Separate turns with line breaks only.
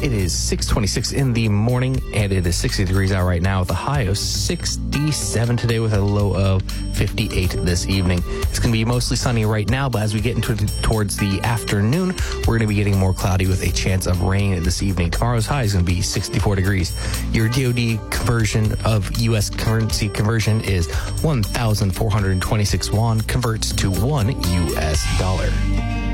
It is 6:26 in the morning, and it is 60 degrees out right now with a high of 67 today with a low of 58 this evening. It's going to be mostly sunny right now, but as we get towards the afternoon, we're going to be getting more cloudy with a chance of rain this evening. Tomorrow's high is going to be 64 degrees. Your DOD conversion of U.S. currency conversion is 1,426 won converts to $1 US.